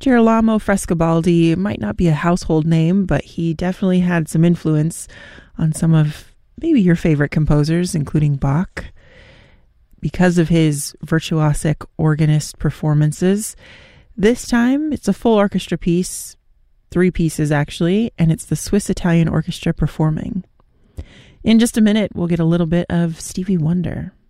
Girolamo Frescobaldi might not be a household name, but he definitely had some influence on some of maybe your favorite composers, including Bach. Because of his virtuosic organist performances, this time it's a full orchestra piece, 3 pieces actually, and it's the Swiss Italian Orchestra performing. In just a minute, we'll get a little bit of Stevie Wonder.